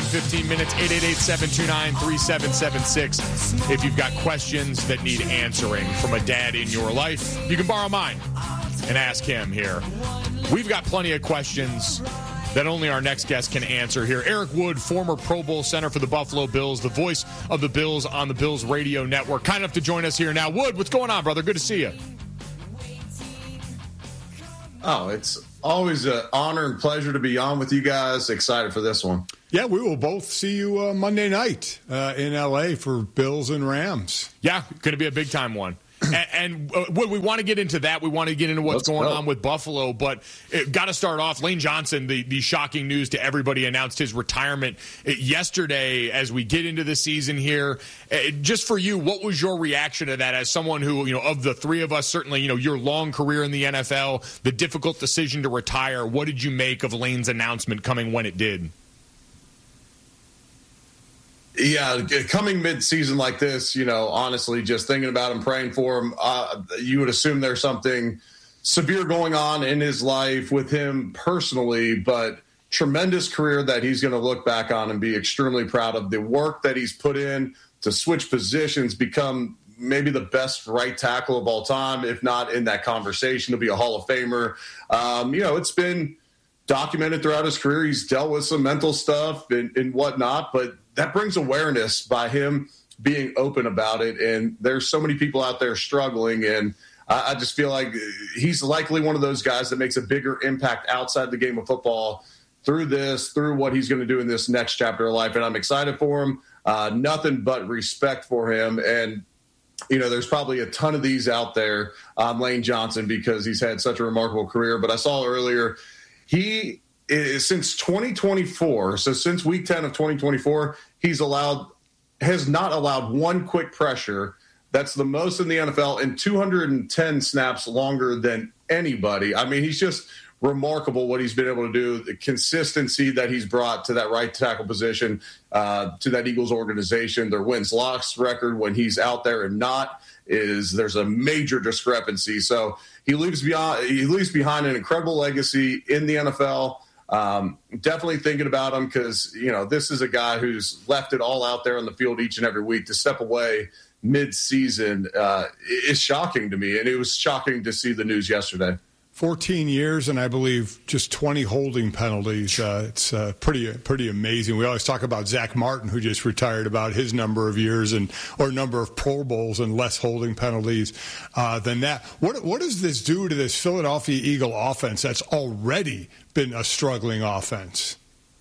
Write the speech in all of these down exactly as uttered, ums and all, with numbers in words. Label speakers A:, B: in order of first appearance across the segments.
A: fifteen minutes. eight eight eight, seven two nine, three seven seven six. If you've got questions that need answering from a dad in your life, you can borrow mine and ask him here. We've got plenty of questions that only our next guest can answer here. Eric Wood, former Pro Bowl center for the Buffalo Bills, the voice of the Bills on the Bills Radio Network. Kind enough to join us here now. Wood, what's going on, brother? Good to see you.
B: Oh, it's always an honor and pleasure to be on with you guys. Excited for this one.
C: Yeah, we will both see you uh, Monday night uh, in L A for Bills and Rams.
A: Yeah, going to be a big-time one. And, and uh, we want to get into that. We want to get into what's
B: Let's
A: going
B: go.
A: on with Buffalo. But got to start off. Lane Johnson, the, the shocking news to everybody, announced his retirement yesterday as we get into the season here. Uh, just for you, what was your reaction to that as someone who, you know, of the three of us, certainly, you know, your long career in the N F L, the difficult decision to retire. What did you make of Lane's announcement coming when it did?
B: Yeah, coming mid-season like this, you know, honestly, just thinking about him, praying for him, uh, you would assume there's something severe going on in his life with him personally, but tremendous career that he's going to look back on and be extremely proud of. The work that he's put in to switch positions, become maybe the best right tackle of all time, if not in that conversation, to be a Hall of Famer. Um, you know, it's been documented throughout his career. He's dealt with some mental stuff and, and whatnot, but that brings awareness by him being open about it. And there's so many people out there struggling. And I, I just feel like he's likely one of those guys that makes a bigger impact outside the game of football through this, through what he's going to do in this next chapter of life. And I'm excited for him. Uh, nothing but respect for him. And, you know, there's probably a ton of these out there on Lane Johnson because he's had such a remarkable career. But I saw earlier, he is, since twenty twenty-four, so since week ten of twenty twenty-four, he's allowed, has not allowed one quick pressure. That's the most in the N F L, and two hundred ten snaps longer than anybody. I mean, he's just remarkable what he's been able to do, the consistency that he's brought to that right tackle position, uh, to that Eagles organization. Their wins-loss record when he's out there and not is there's a major discrepancy. So he leaves beyond, he leaves behind an incredible legacy in the N F L. Um, definitely thinking about him because, you know, this is a guy who's left it all out there on the field each and every week. To step away mid-season uh, is shocking to me, and it was shocking to see the news yesterday.
C: fourteen years, and I believe just twenty holding penalties. Uh, it's uh, pretty pretty amazing. We always talk about Zach Martin, who just retired, about his number of years and or number of Pro Bowls and less holding penalties uh, than that. What what does this do to this Philadelphia Eagle offense that's already been a struggling offense?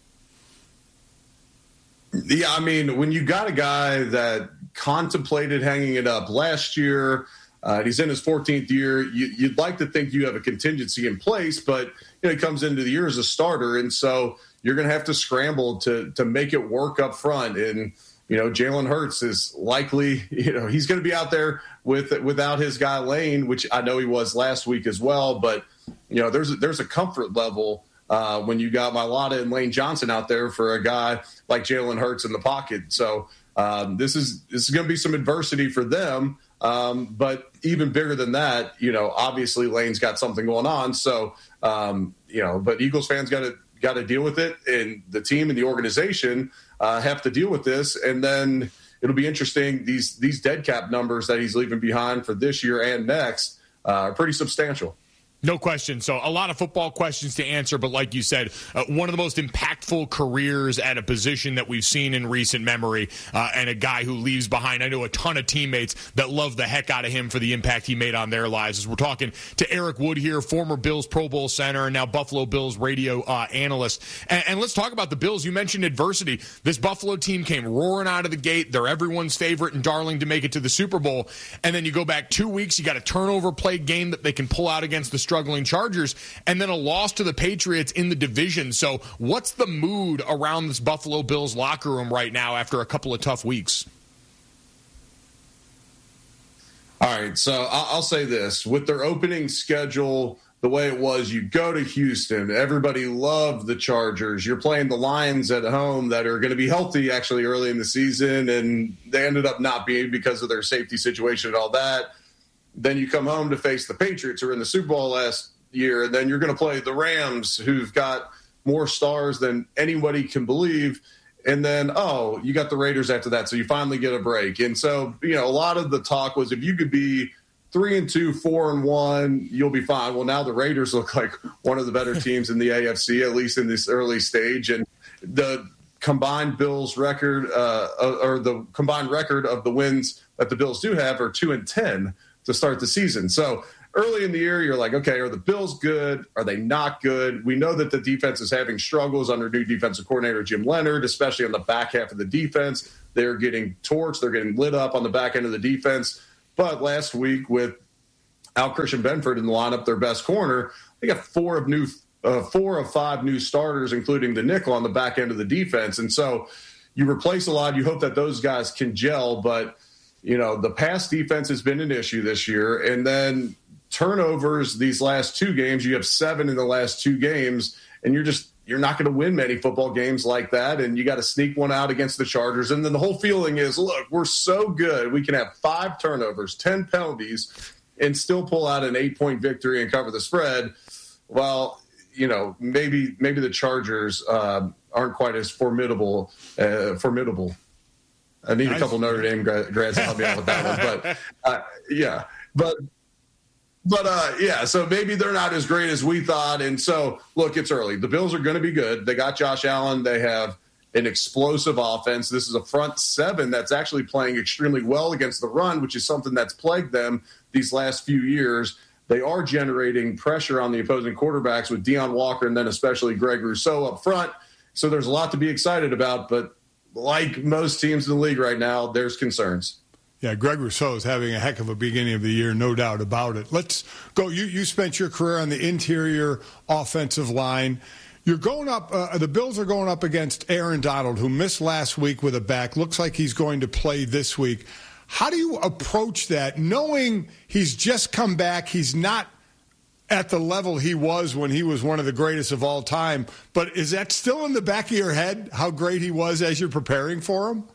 B: Yeah, I mean, when you got a guy that contemplated hanging it up last year, Uh, he's in his fourteenth year. You, you'd like to think you have a contingency in place, but you know, he comes into the year as a starter, and so you're going to have to scramble to to make it work up front. And you know, Jalen Hurts is likely, you know, he's going to be out there with without his guy Lane, which I know he was last week as well. But you know, there's a, there's a comfort level uh, when you got Mailata and Lane Johnson out there for a guy like Jalen Hurts in the pocket. So um, this is this is going to be some adversity for them. Um, but even bigger than that, you know, obviously Lane's got something going on. So, um, you know, but Eagles fans got to got to deal with it, and the team and the organization uh, have to deal with this. And then it'll be interesting. These these dead cap numbers that he's leaving behind for this year and next uh, are pretty substantial.
A: No question. So a lot of football questions to answer, but like you said, uh, one of the most impactful careers at a position that we've seen in recent memory, uh, and a guy who leaves behind, I know, a ton of teammates that love the heck out of him for the impact he made on their lives. As we're talking to Eric Wood here, former Bills Pro Bowl center and now Buffalo Bills radio uh, analyst. And, and let's talk about the Bills. You mentioned adversity. This Buffalo team came roaring out of the gate. They're everyone's favorite and darling to make it to the Super Bowl. And then you go back two weeks, you got a turnover play game that they can pull out against the struggling Chargers, and then a loss to the Patriots in the division. So what's the mood around this Buffalo Bills locker room right now after a couple of tough weeks?
B: All right, so I'll say this. With their opening schedule, the way it was, you go to Houston, everybody loved the Chargers. You're playing the Lions at home that are going to be healthy actually early in the season, and they ended up not being because of their safety situation and all that. Then you come home to face the Patriots, who were in the Super Bowl last year, and then you're going to play the Rams, who've got more stars than anybody can believe. And then, oh, you got the Raiders after that, so you finally get a break. And so, you know, a lot of the talk was if you could be three and two, four and one, you'll be fine. Well, now the Raiders look like one of the better teams in the A F C, at least in this early stage. And the combined Bills record, uh, or the combined record of the wins that the Bills do have are two and ten to start the season. So early in the year, you're like, okay, are the Bills good? Are they not good? We know that the defense is having struggles under new defensive coordinator Jim Leonard, especially on the back half of the defense. They're getting torched. They're getting lit up on the back end of the defense. But last week with Al Christian Benford in the lineup, their best corner, they got four of new, uh, four of five new starters, including the nickel on the back end of the defense. And so you replace a lot. You hope that those guys can gel. But, you know, the pass defense has been an issue this year. And then turnovers these last two games, you have seven in the last two games, and you're just you're not going to win many football games like that, and you got to sneak one out against the Chargers. And then the whole feeling is, look, we're so good. We can have five turnovers, ten penalties, and still pull out an eight-point victory and cover the spread. Well, you know, maybe maybe the Chargers uh, aren't quite as formidable. Uh, formidable. I need nice. a couple Notre Dame grads to help me out with that one. But, uh, yeah. But – But, uh, yeah, so maybe they're not as great as we thought. And so, look, it's early. The Bills are going to be good. They got Josh Allen. They have an explosive offense. This is a front seven that's actually playing extremely well against the run, which is something that's plagued them these last few years. They are generating pressure on the opposing quarterbacks with Deion Walker and then especially Greg Rousseau up front. So there's a lot to be excited about. But like most teams in the league right now, there's concerns.
C: Yeah, Greg Rousseau is having a heck of a beginning of the year, no doubt about it. Let's go. You you spent your career on the interior offensive line. You're going up. Uh, the Bills are going up against Aaron Donald, who missed last week with a back. Looks like he's going to play this week. How do you approach that, knowing he's just come back? He's not at the level he was when he was one of the greatest of all time. But is that still in the back of your head, how great he was as you're preparing for him?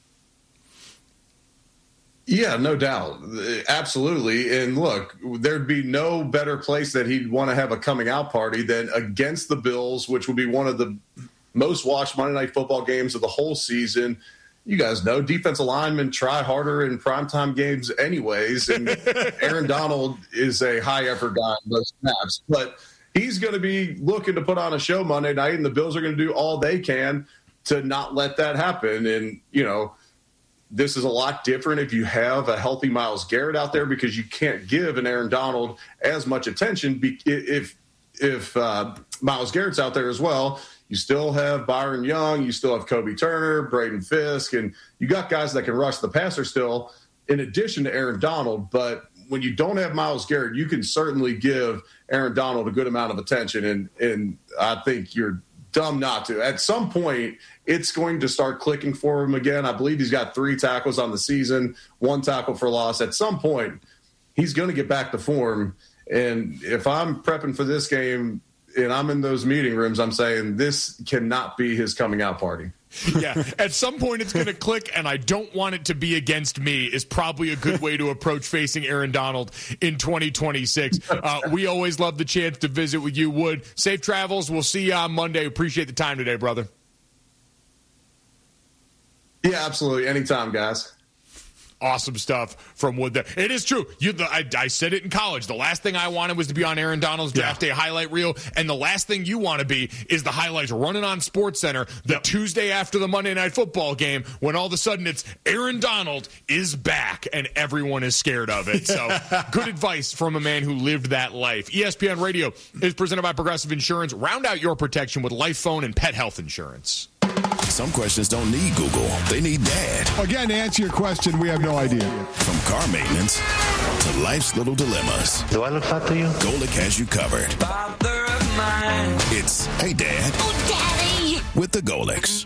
B: Yeah, no doubt. Absolutely. And look, there'd be no better place that he'd want to have a coming out party than against the Bills, which would be one of the most watched Monday Night Football games of the whole season. You guys know defensive linemen try harder in primetime games anyways. And Aaron Donald is a high effort guy in those snaps, but he's going to be looking to put on a show Monday night, and the Bills are going to do all they can to not let that happen. And, you know, this is a lot different if you have a healthy Myles Garrett out there, because you can't give an Aaron Donald as much attention if if uh, Myles Garrett's out there as well. You still have Byron Young, you still have Kobe Turner, Braden Fisk, and you got guys that can rush the passer still in addition to Aaron Donald. But when you don't have Myles Garrett, you can certainly give Aaron Donald a good amount of attention, and and I think you're dumb not to. At some point, it's going to start clicking for him again. I believe he's got three tackles on the season, one tackle for loss. At some point, he's going to get back to form. And if I'm prepping for this game and I'm in those meeting rooms, I'm saying this cannot be his coming out party.
A: Yeah, at some point it's going to click, and I don't want it to be against me is probably a good way to approach facing Aaron Donald in twenty twenty-six. Uh, we always love the chance to visit with you, Wood. Safe travels. We'll see you on Monday. Appreciate the time today, brother.
B: Yeah, absolutely. Anytime, guys.
A: Awesome stuff from Wood there. It is true. You, the, I, I said it in college. The last thing I wanted was to be on Aaron Donald's draft yeah. day highlight reel, and the last thing you want to be is the highlights running on SportsCenter the yep. Tuesday after the Monday Night Football game when all of a sudden it's Aaron Donald is back and everyone is scared of it. So good advice from a man who lived that life. E S P N Radio is presented by Progressive Insurance. Round out your protection with life, phone, and pet health insurance.
D: Some questions don't need Google. They need Dad.
C: Again, to answer your question, we have no idea.
D: From car maintenance to life's little dilemmas.
E: Do I look fat to you?
D: Golic has you covered.
E: Father of mine.
D: It's Hey Dad.
E: Oh, Daddy.
D: With the Golics.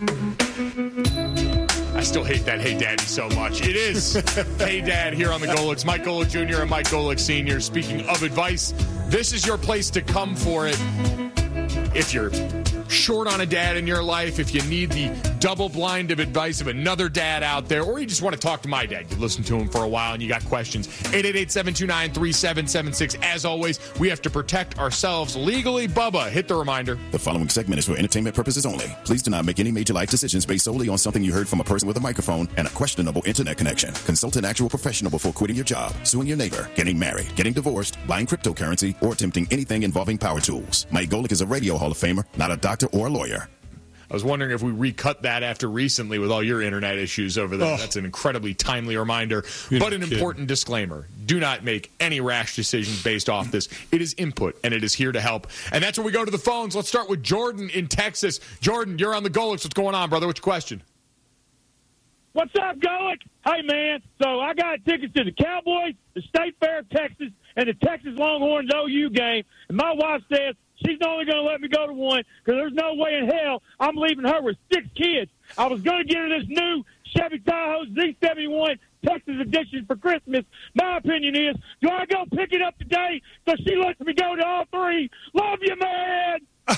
A: I still hate that Hey Daddy so much. It is Hey Dad here on the Golics. Mike Golic Junior and Mike Golic Senior Speaking of advice, this is your place to come for it if you're short on a dad in your life, if you need the double blind of advice of another dad out there, or you just want to talk to my dad, you listen to him for a while and you got questions, eight eight eight, seven two nine, three seven seven six. As always, we have to protect ourselves legally. Bubba, hit the reminder.
D: The following segment is for entertainment purposes only. Please do not make any major life decisions based solely on something you heard from a person with a microphone and a questionable internet connection. Consult an actual professional before quitting your job, suing your neighbor, getting married, getting divorced, buying cryptocurrency, or attempting anything involving power tools. Mike Golick is a radio Hall of Famer, not a doctor or a lawyer.
A: I was wondering if we recut that after recently with all your internet issues over there.
C: Oh.
A: That's an incredibly timely reminder,
C: You're
A: but an
C: kidding.
A: important disclaimer. Do not make any rash decisions based off this. It is input, and it is here to help. And that's when we go to the phones. Let's start with Jordan in Texas. Jordan, you're on the Golics. What's going on, brother? What's your question?
F: What's up, Golick? Hey, man, so I got tickets to the Cowboys, the State Fair of Texas, and the Texas Longhorns O U game. And my wife says she's only going to let me go to one because there's no way in hell I'm leaving her with six kids. I was going to get her this new Chevy Tahoe Z seventy-one Texas edition for Christmas. My opinion is, do I go pick it up today so she lets me go to all three? Love you, man!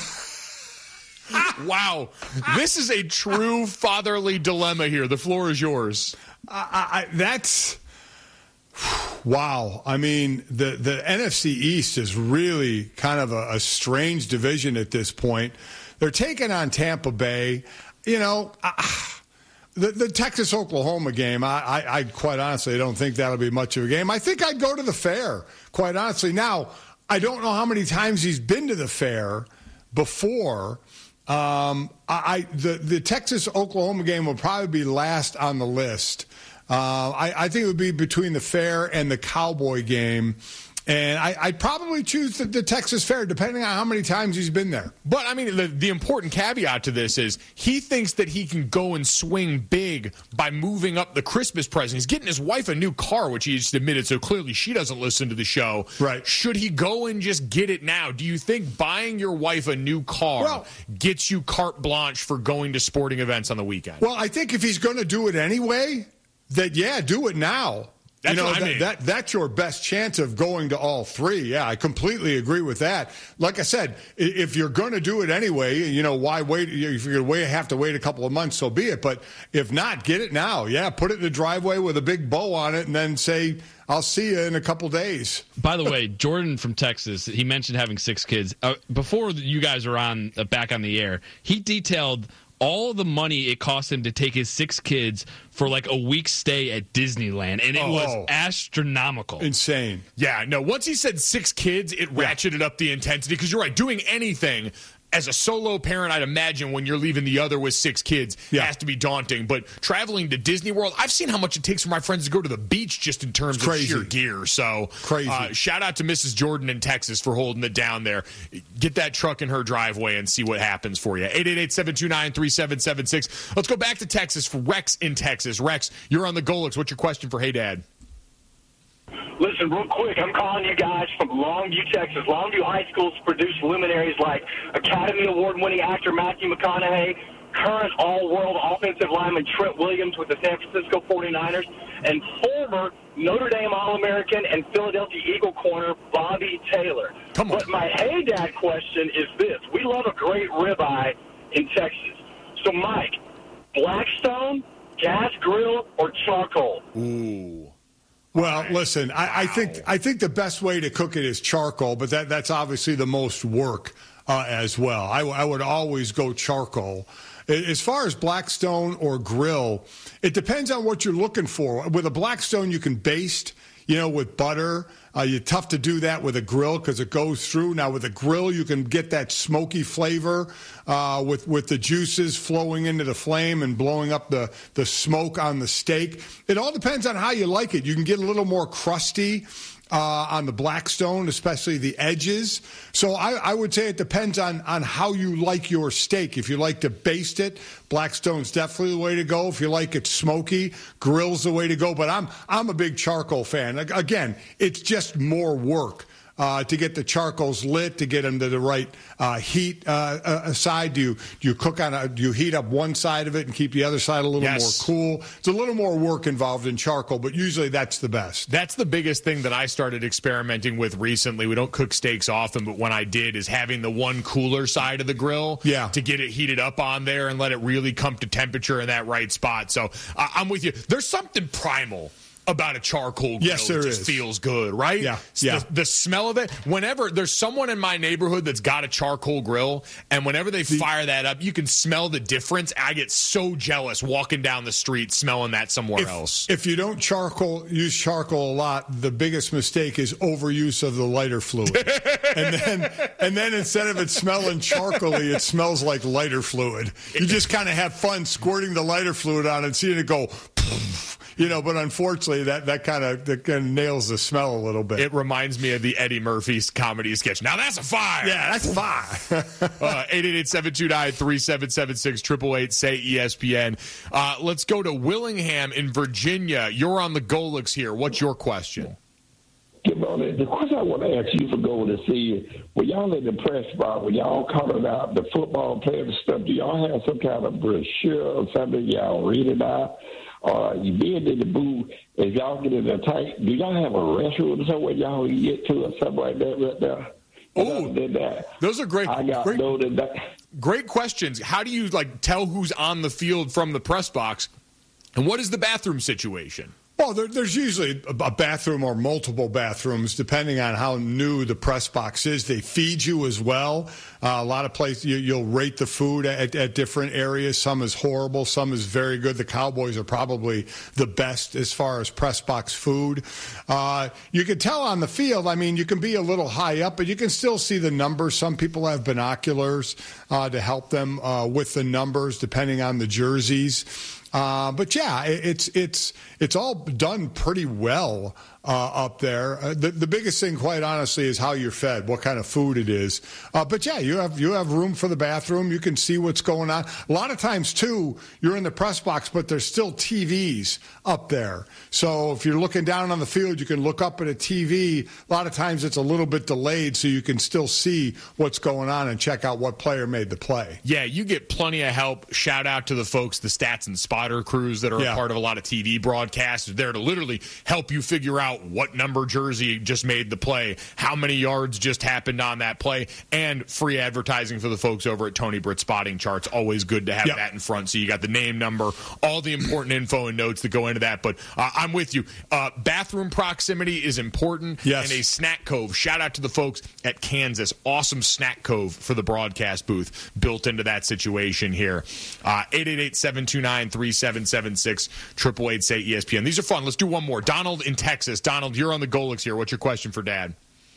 A: Wow. This is a true fatherly dilemma here. The floor is yours.
C: I, I, that's wow. I mean, the, the N F C East is really kind of a, a strange division at this point. They're taking on Tampa Bay. You know, I, the, the Texas-Oklahoma game, I, I, I quite honestly don't think that'll be much of a game. I think I'd go to the Fair, quite honestly. Now, I don't know how many times he's been to the Fair before. Um, I, the, the Texas-Oklahoma game will probably be last on the list. Uh, I, I think it would be between the Fair and the Cowboy game. And I, I'd probably choose the, the Texas Fair, depending on how many times he's been there.
A: But, I mean, the, the important caveat to this is he thinks that he can go and swing big by moving up the Christmas present. He's getting his wife a new car, which he just admitted, so clearly she doesn't listen to the show.
C: Right.
A: Should he go and just get it now? Do you think buying your wife a new car
C: well,
A: gets you carte blanche for going to sporting events on the weekend?
C: Well, I think if he's going to do it anyway, that, yeah, do it now.
A: That's
C: you know,
A: what I
C: that,
A: mean.
C: that that's your best chance of going to all three. Yeah, I completely agree with that. Like I said, if you're going to do it anyway, you know, why wait? If you're going to have to wait a couple of months, so be it. But if not, get it now. Yeah, put it in the driveway with a big bow on it, and then say, I'll see you in a couple days.
G: By the way, Jordan from Texas, he mentioned having six kids. Uh, before you guys were on uh, back on the air, he detailed all of the money it cost him to take his six kids for like a week's stay at Disneyland, and it
C: Oh.
G: was astronomical.
C: Insane.
A: Yeah, no, once he said six kids, it ratcheted up the intensity because you're right, doing anything as a solo parent, I'd imagine when you're leaving the other with six kids,
C: Yeah.
A: has to be daunting. But traveling to Disney World, I've seen how much it takes for my friends to go to the beach just in terms of
C: Crazy.
A: sheer gear. So
C: Crazy.
A: Uh, shout out to Missus Jordan in Texas for holding it down there. Get that truck in her driveway and see what happens for you. eight eight eight, seven two nine, three seven seven six. Let's go back to Texas for Rex in Texas. Rex, you're on the Golics. What's your question for Hey Dad?
H: Listen, real quick, I'm calling you guys from Longview, Texas. Longview High School's produced luminaries like Academy Award-winning actor Matthew McConaughey, current all-world offensive lineman Trent Williams with the San Francisco forty-niners, and former Notre Dame All-American and Philadelphia Eagle corner Bobby Taylor.
A: Come on.
H: But my Hey Dad question is this. We love a great ribeye in Texas. So, Mike, Blackstone, gas grill, or charcoal?
A: Ooh.
C: Well, listen, I, I think I think the best way to cook it is charcoal, but that, that's obviously the most work uh, as well. I, I would always go charcoal. As far as Blackstone or grill, it depends on what you're looking for. With a Blackstone, you can baste, you know, with butter. Uh, you're tough to do that with a grill because it goes through. Now, with a grill, you can get that smoky flavor uh, with, with the juices flowing into the flame and blowing up the, the smoke on the steak. It all depends on how you like it. You can get a little more crusty uh, on the Blackstone, especially the edges. So I, I would say it depends on, on how you like your steak. If you like to baste it, Blackstone's definitely the way to go. If you like it smoky, grill's the way to go. But I'm I'm a big charcoal fan. Again, it's just more work uh, to get the charcoals lit, to get them to the right uh, heat uh, uh, side? Do you do you cook on a, do you heat up one side of it and keep the other side a little
A: Yes.
C: more cool? It's a little more work involved in charcoal, but usually that's the best.
A: That's the biggest thing that I started experimenting with recently. We don't cook steaks often, but when I did, is having the one cooler side of the grill
C: Yeah.
A: to get it heated up on there and let it really come to temperature in that right spot. So uh, I'm with you. There's something primal about a charcoal grill.
C: Yes, there
A: that just
C: is.
A: feels good, right?
C: Yeah,
A: It's
C: yeah.
A: The, the smell of it. Whenever there's someone in my neighborhood that's got a charcoal grill, and whenever they fire that up, you can smell the difference. I get so jealous walking down the street smelling that somewhere
C: If,
A: else.
C: if you don't charcoal use charcoal a lot, the biggest mistake is overuse of the lighter fluid. and then and then instead of it smelling charcoaly, it smells like lighter fluid. You just kind of have fun squirting the lighter fluid on and seeing it go poof, you know, but unfortunately that that kind of that kind of nails the smell a little bit.
A: It reminds me of the Eddie Murphy comedy sketch. Now that's a fire.
C: Yeah, that's fine.
A: uh, eight eight eight, seven two nine, three seven seven six, eight eight eight, say E S P N. Uh, let's go to Willingham in Virginia. You're on the Golix here. What's your question?
I: Good morning. The question I want to ask you for going to see, when y'all in the press box, when y'all calling out the football players and stuff, do y'all have some kind of brochure or something y'all read it out? Or you being in the booth, as y'all get in the tight, do y'all have a restroom somewhere y'all can get to or something like that right there?
A: Oh,
I: did that.
A: Those are great.
I: I got
A: great,
I: noted that.
A: great questions. How do you like tell who's on the field from the press box? And what is the bathroom situation?
C: Well, there, there's usually a bathroom or multiple bathrooms, depending on how new the press box is. They feed you as well. Uh, a lot of places, you, you'll rate the food at, at different areas. Some is horrible, some is very good. The Cowboys are probably the best as far as press box food. Uh, you can tell on the field, I mean, you can be a little high up, but you can still see the numbers. Some people have binoculars uh, to help them uh, with the numbers, depending on the jerseys. Uh, but yeah, it's it's it's all done pretty well uh, up there. Uh, the the biggest thing, quite honestly, is how you're fed, what kind of food it is. Uh, but yeah, you have you have room for the bathroom. You can see what's going on. A lot of times too, you're in the press box, but there's still T Vs up there. So if you're looking down on the field, you can look up at a T V. A lot of times it's a little bit delayed, so you can still see what's going on and check out what player made the play.
A: Yeah, you get plenty of help. Shout out to the folks, the Stats and Spotter crews that are
C: Yeah.
A: a part of a lot of T V broadcasts. They're there to literally help you figure out what number jersey just made the play, how many yards just happened on that play, and free advertising for the folks over at Tony Britt Spotting Charts. Always good to have
C: Yep.
A: that in front. So you got the name, number, all the important info and notes that go into that. But uh, I'm with you. Uh, bathroom proximity is important.
C: Yes.
A: And a snack cove. Shout out to the folks at Kansas. Awesome snack cove for the broadcast booth built into that situation here. Uh, eight eight eight, seven two nine, three seven seven six, eight eight eight, say E S P N. These are fun. Let's do one more. Donald in Texas. Donald, you're on the Golix here. What's your question for Dad?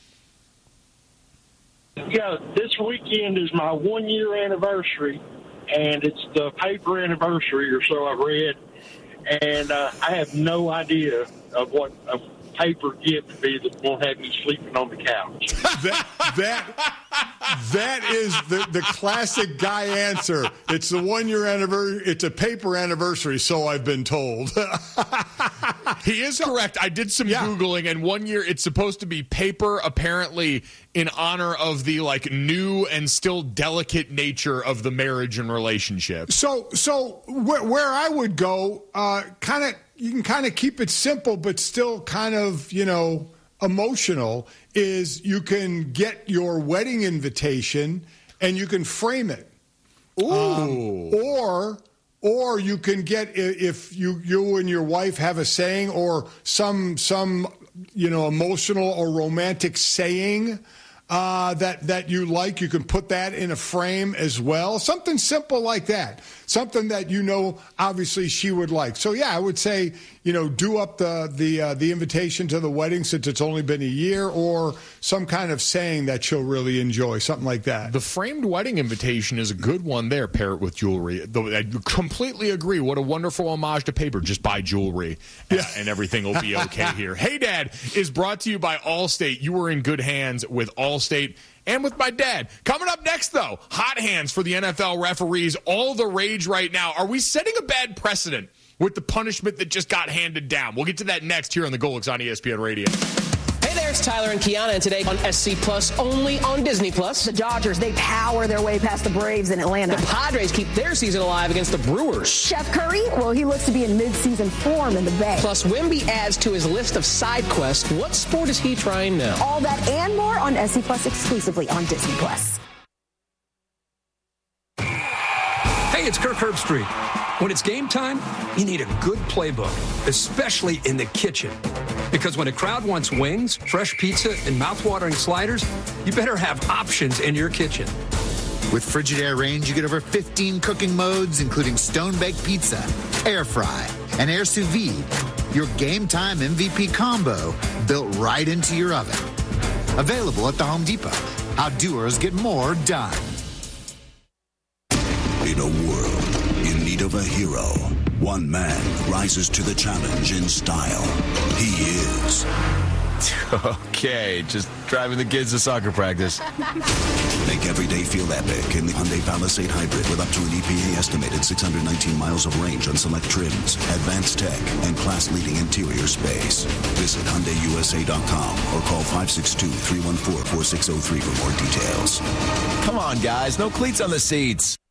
F: Yeah, this weekend is my one-year anniversary, and it's the paper anniversary, or so I've read. And uh, I have no idea of what a paper gift would be that won't have me sleeping on the couch.
C: that that that is the, the classic guy answer. It's the one year anniversary. It's a paper anniversary, so I've been told.
A: He is correct. I did some
C: Yeah.
A: Googling, and one year it's supposed to be paper, apparently in honor of the like new and still delicate nature of the marriage and relationship.
C: So so where, where I would go, uh, kind of you can kind of keep it simple, but still kind of you know emotional. Is you can get your wedding invitation and you can frame it.
A: Ooh.
C: Um, or or you can get, if you you and your wife have a saying or some some you know emotional or romantic saying uh, that that you like, you can put that in a frame as well. Something simple like that. Something that you know obviously she would like. So yeah, I would say you know do up the the uh, the invitation to the wedding since it's only been a year, or some kind of saying that she'll really enjoy, something like that.
A: The framed wedding invitation is a good one there. Pair it with jewelry. Though I completely agree. What a wonderful homage to paper. Just buy jewelry,
C: Yeah.
A: uh, and everything will be okay here. Hey, Dad is brought to you by Allstate. You were in good hands with Allstate. And with my dad. Coming up next, though, hot hands for the N F L referees. All the rage right now. Are we setting a bad precedent with the punishment that just got handed down? We'll get to that next here on the Golix on E S P N Radio.
J: Hey there, it's Tyler and Kiana, and today on S C Plus, only on Disney Plus.
K: The Dodgers, they power their way past the Braves in Atlanta.
J: The Padres keep their season alive against the Brewers.
K: Chef Curry, well, he looks to be in mid-season form in the Bay.
J: Plus, Wemby adds to his list of side quests. What sport is he trying now?
K: All that and more on S C Plus exclusively on Disney Plus.
L: Hey, it's Kirk Herbstreit. When it's game time, you need a good playbook, especially in the kitchen. Because when a crowd wants wings, fresh pizza, and mouth-watering sliders, you better have options in your kitchen.
M: With Frigidaire Range, you get over fifteen cooking modes, including stone-baked pizza, air fry, and air sous vide. Your game-time M V P combo built right into your oven. Available at the Home Depot. How doers get more done.
N: In a world in need of a hero, one man rises to the challenge in style. He is...
O: Okay, just driving the kids to soccer practice.
N: Make every day feel epic in the Hyundai Palisade Hybrid with up to an E P A estimated six hundred nineteen miles of range on select trims, advanced tech, and class-leading interior space. Visit Hyundai U S A dot com or call five six two, three one four, four six zero three for more details.
O: Come on, guys, no cleats on the seats.